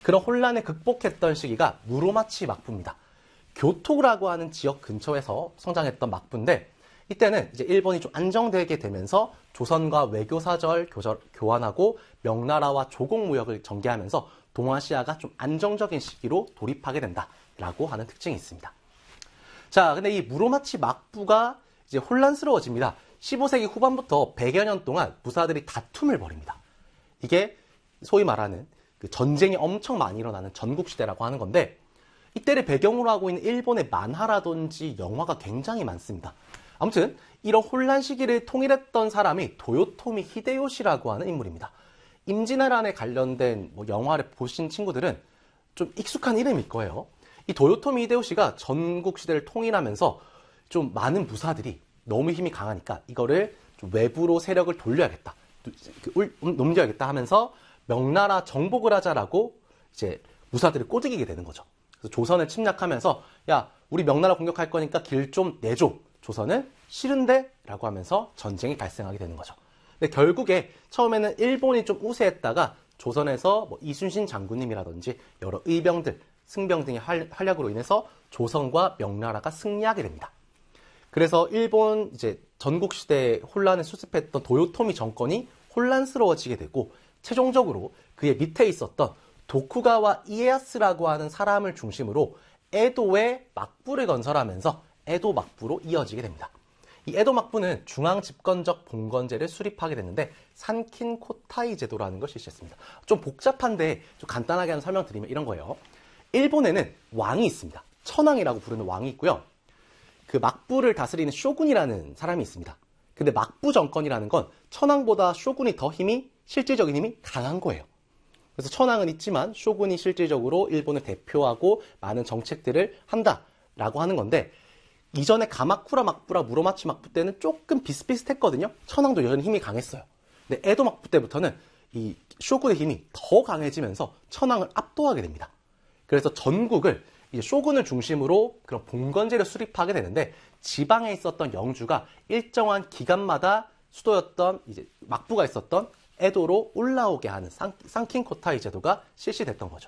그런 혼란을 극복했던 시기가 무로마치 막부입니다. 교토라고 하는 지역 근처에서 성장했던 막부인데 이때는 이제 일본이 좀 안정되게 되면서 조선과 외교사절 교환하고 명나라와 조공 무역을 전개하면서 동아시아가 좀 안정적인 시기로 돌입하게 된다라고 하는 특징이 있습니다. 자, 근데 이 무로마치 막부가 이제 혼란스러워집니다. 15세기 후반부터 100여 년 동안 무사들이 다툼을 벌입니다. 이게 소위 말하는 그 전쟁이 엄청 많이 일어나는 전국시대라고 하는 건데 이때를 배경으로 하고 있는 일본의 만화라든지 영화가 굉장히 많습니다. 아무튼 이런 혼란 시기를 통일했던 사람이 도요토미 히데요시라고 하는 인물입니다. 임진왜란에 관련된 영화를 보신 친구들은 좀 익숙한 이름일 거예요. 이 도요토미 히데요시가 전국 시대를 통일하면서 좀 많은 무사들이 너무 힘이 강하니까 이거를 좀 외부로 세력을 돌려야겠다, 넘겨야겠다 하면서 명나라 정복을 하자라고 이제 무사들을 꼬드기게 되는 거죠. 그래서 조선을 침략하면서 야, 우리 명나라 공격할 거니까 길 좀 내줘. 조선은 싫은데? 라고 하면서 전쟁이 발생하게 되는 거죠. 근데 결국에 처음에는 일본이 좀 우세했다가 조선에서 이순신 장군님이라든지 여러 의병들, 승병 등의 활약으로 인해서 조선과 명나라가 승리하게 됩니다. 그래서 일본 이제 전국시대에 혼란을 수습했던 도요토미 정권이 혼란스러워지게 되고 최종적으로 그의 밑에 있었던 도쿠가와 이에야스라고 하는 사람을 중심으로 에도의 막부를 건설하면서 에도 막부로 이어지게 됩니다. 이 에도 막부는 중앙 집권적 봉건제를 수립하게 됐는데 산킨 코타이 제도라는 걸 실시했습니다. 좀 복잡한데 좀 간단하게 한번 설명드리면 이런 거예요. 일본에는 왕이 있습니다. 천황이라고 부르는 왕이 있고요. 그 막부를 다스리는 쇼군이라는 사람이 있습니다. 근데 막부 정권이라는 건 천황보다 쇼군이 더 실질적인 힘이 강한 거예요. 그래서 천황은 있지만 쇼군이 실질적으로 일본을 대표하고 많은 정책들을 한다라고 하는 건데 이전에 가마쿠라 막부라 무로마치 막부 때는 조금 비슷비슷했거든요. 천황도 여전히 힘이 강했어요. 근데 에도 막부 때부터는 이 쇼군의 힘이 더 강해지면서 천황을 압도하게 됩니다. 그래서 전국을 이제 쇼군을 중심으로 그런 봉건제를 수립하게 되는데 지방에 있었던 영주가 일정한 기간마다 수도였던 이제 막부가 있었던 에도로 올라오게 하는 산킨 코타이 제도가 실시됐던 거죠.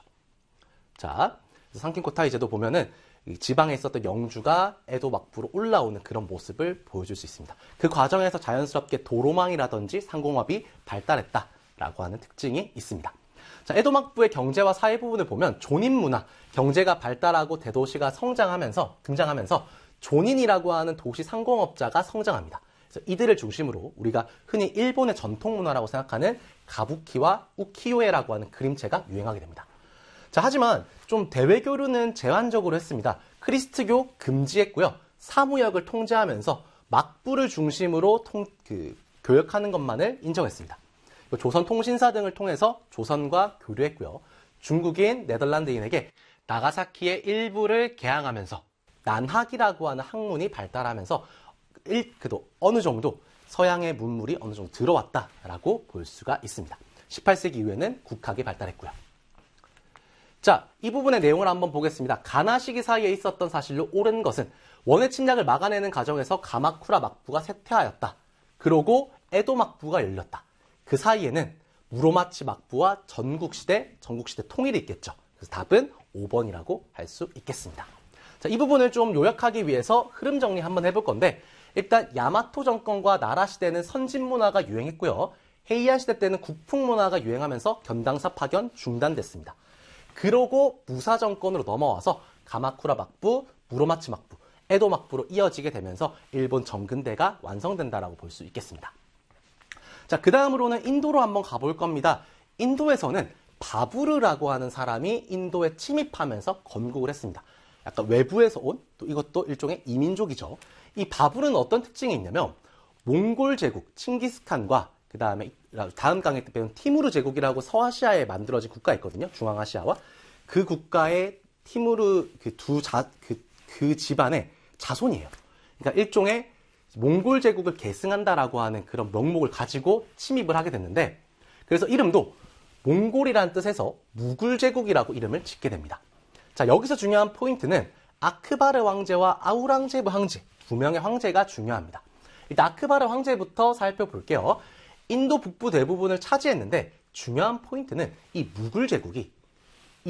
자, 산킨 코타이 제도 보면은 지방에 있었던 영주가 에도 막부로 올라오는 그런 모습을 보여줄 수 있습니다. 그 과정에서 자연스럽게 도로망이라든지 상공업이 발달했다라고 하는 특징이 있습니다. 자, 에도 막부의 경제와 사회 부분을 보면 조닌 문화, 경제가 발달하고 대도시가 등장하면서 조닌이라고 하는 도시 상공업자가 성장합니다. 그래서 이들을 중심으로 우리가 흔히 일본의 전통 문화라고 생각하는 가부키와 우키요에라고 하는 그림체가 유행하게 됩니다. 자, 하지만 좀 대외교류는 제한적으로 했습니다. 크리스트교 금지했고요. 사무역을 통제하면서 막부를 중심으로 교역하는 것만을 인정했습니다. 조선 통신사 등을 통해서 조선과 교류했고요. 중국인, 네덜란드인에게 나가사키의 일부를 개항하면서 난학이라고 하는 학문이 발달하면서 어느 정도 서양의 문물이 어느 정도 들어왔다라고 볼 수가 있습니다. 18세기 이후에는 국학이 발달했고요. 자, 이 부분의 내용을 한번 보겠습니다. 가나 시기 사이에 있었던 사실로 옳은 것은 원의 침략을 막아내는 과정에서 가마쿠라 막부가 쇠퇴하였다. 그러고 에도 막부가 열렸다. 그 사이에는 무로마치 막부와 전국시대 통일이 있겠죠. 그래서 답은 5번이라고 할 수 있겠습니다. 자, 이 부분을 좀 요약하기 위해서 흐름 정리 한번 해볼 건데 일단 야마토 정권과 나라 시대는 선진 문화가 유행했고요. 헤이안 시대 때는 국풍 문화가 유행하면서 견당사 파견 중단됐습니다. 그러고 무사 정권으로 넘어와서 가마쿠라 막부, 무로마치 막부, 에도 막부로 이어지게 되면서 일본 정근대가 완성된다라고 볼 수 있겠습니다. 자, 그 다음으로는 인도로 한번 가볼 겁니다. 인도에서는 바부르라고 하는 사람이 인도에 침입하면서 건국을 했습니다. 약간 외부에서 온, 또 이것도 일종의 이민족이죠. 이 바부르는 어떤 특징이 있냐면 몽골 제국, 칭기스칸과 그 다음에 다음 강의 때 배운 티무르 제국이라고 서아시아에 만들어진 국가 있거든요. 중앙아시아와 그 국가의 티무르 그 집안의 자손이에요. 그러니까 일종의 몽골 제국을 계승한다라고 하는 그런 명목을 가지고 침입을 하게 됐는데 그래서 이름도 몽골이라는 뜻에서 무굴 제국이라고 이름을 짓게 됩니다. 자, 여기서 중요한 포인트는 아크바르 황제와 아우랑제브 황제 두 명의 황제가 중요합니다. 일단 아크바르 황제부터 살펴볼게요. 인도 북부 대부분을 차지했는데 중요한 포인트는 이 무굴 제국이